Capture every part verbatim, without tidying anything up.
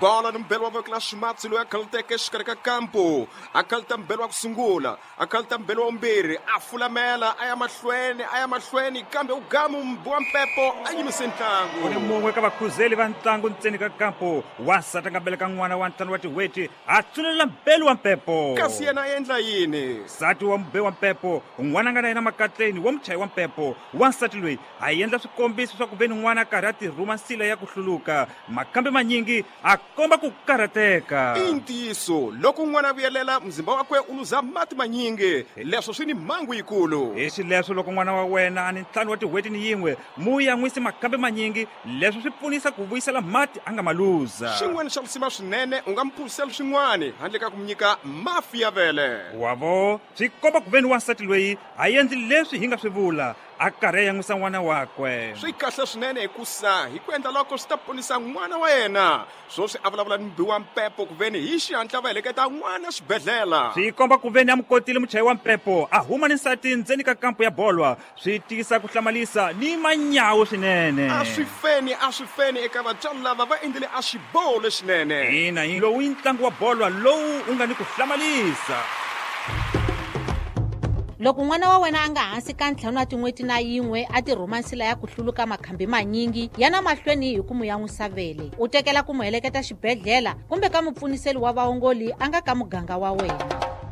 bola ni mbelo wa vekla ximatsi loyi a khaluteke exikarhi ka kampo a khaluta mbelo wa ku sungula a khaluta mbelo wa vumbirhi a fulamela a ya mahlweni a ya mahlweni kambe ugamu mbowa mpepo a yimise ntlangu. Ku ni mun'we ka vakhuzeli va ntlangu ntseni ka kampo wansati a nga beleka n'wana wa ntlhanu wa tiweti a tsulela mbelo wa mpepo. Kasi yena a endla yini? Nsati wa mbe wa mpepo n'wana a nga na yena makatleni wa muchayi wa mpepo wansati loyi a endla swikombiso swa ku veni n'wana a karhi a tirhuma nsila ya ku hluluka makambe manyingi a komba ku karhateka. I ntiyiso loko n'wana a vuyelela mzimba wakwe u luza mati manyingi leswo swi ni mhangu yikulu. Hi xileswo loko n'wana wa wena a ni ntlhanu wa tiweti ni yin'we mu ya n'wisi makambe manyingi leswi swi pfunisa ku vuyisela mati a nga ma luza. Xin'wana xa lusima swinene u nga mi phulisela swin'wana handle ka ku mi nyika mafi ya vele. Wavo swi komba ku veni wansati loyi a endli leswi hi nga swi vula a karhi ya n'wisa n'wana wakwe. Swi kahle swinene hikusa hi ku endla loko swi ta ponisa n'wana wa yena swoswi a vulavula ni mbi wa mpepo ku veni hi xihatla va heleketa n'wana xibedhlela. Swi komba ku veni a mu kotile muchayi wa mpepo a huma ni nsati ndzeni ka kampo ya bolwa swi tiyisa ku hlamalisa ni manyawu swinene. A swi feni a swi feni eka vatswari lava va endlile a xiboho lexinene. Ina hi lowu i ntlangu wa bolwa lowu u nga ni ku hlamalisa. Loko n'wana wa wena a nga hansi ka ntlhanu wa tin'weti na yin'we a tirhuma nsila ya ku hluluka makhambi manyingi yana mahlweni hi ku mu ya n'wisa vele u tekela ku mu heleketa xibedhlela kumbe ka mupfuniseli wa vaongoli a nga ka muganga wa wena.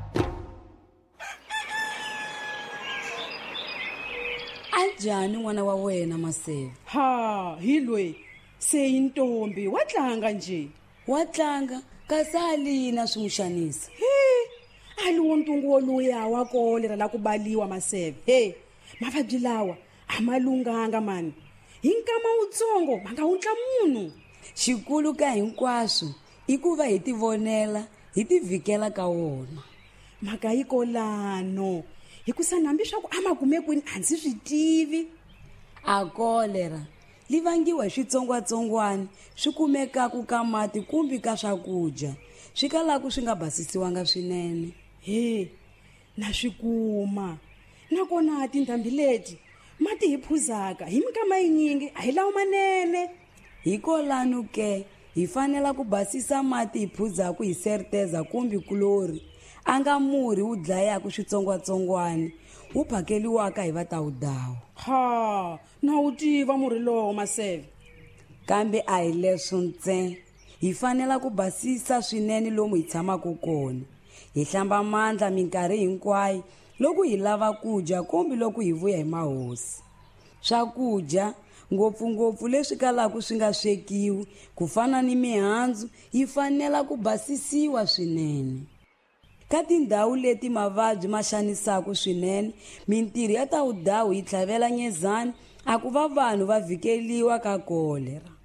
Anjhani n'wana wa wena Maseve? Ha hi loyi se yintombi wa tlanga nje. Wa tlanga kasi alina swimuxanisa. Ali wontungu woluya wa kolera la ku baliwa Maseve. He mavabyi lawa a malunganga mani hi nkama wutsongo va nga wutla munhu. Xikulu ka hinkwaswo i ku va hi tivonela hi tivikela ka wona. Mhaka yi kolano hikusa nambi swa ku a makumekweni a ndzi swi tivi. A kolera li vangiwa hi switsongwatsongwana swi kumekaka ka mati kumbe ka swakudya swi kalaku swi nga basisiwanga swinene. He na swikuma nakona tindhambi leti mati hi phuzaka hi mikama yinyingi a hi lawa manene. Hikolano ke hi fanela ku basisa mati hi phuzaku hi serteza kumbe kulori a nga murhi wu dlayaku switsongwatsongwana wu phakeliwaka hi vatawudawu. Ha na wu tiva murhi lowo Maseve. Kambe a hi leswo ntsena hi fanela ku basisa swinene lomu hi tshamaka kona hi hlamba mandla minkarhi hinkwayo loko hi lava kudya kumbe loko hi vuya hi mahosi. Swakudya ngopfungopfu leswi kalaka swi nga swekiwi ku fana ni mihandzu yi fanela ku basisiwa swinene. Ka tindhawu leti mavabyi ma xanisaka swinene mintirho ya tawudawu yi tlhavela nyezani a ku va vanhu va vikeliwa ka kolera.